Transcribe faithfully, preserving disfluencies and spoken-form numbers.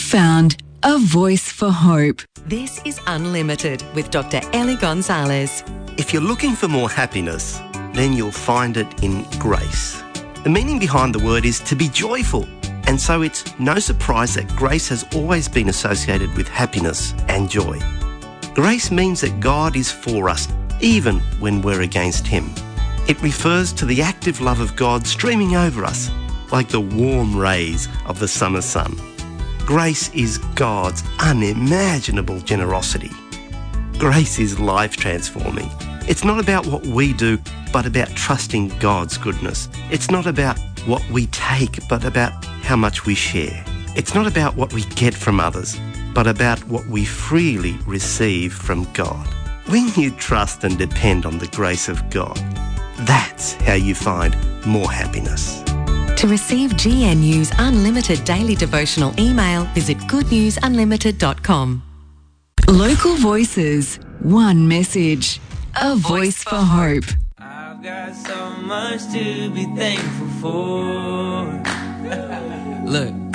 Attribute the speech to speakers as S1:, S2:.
S1: found a voice for hope.
S2: This is Unlimited with Doctor Ellie Gonzalez.
S3: If you're looking for more happiness, then you'll find it in grace. The meaning behind the word is to be joyful, and so it's no surprise that grace has always been associated with happiness and joy. Grace means that God is for us, even when we're against Him. It refers to the active love of God streaming over us, like the warm rays of the summer sun. Grace is God's unimaginable generosity. Grace is life-transforming. It's not about what we do, but about trusting God's goodness. It's not about what we take, but about how much we share. It's not about what we get from others, but about what we freely receive from God. When you trust and depend on the grace of God, that's how you find more happiness.
S2: To receive G N U's unlimited daily devotional email, visit good news unlimited dot com.
S1: Local voices, one message, a voice for hope.
S4: I've got so much to be thankful for. Look.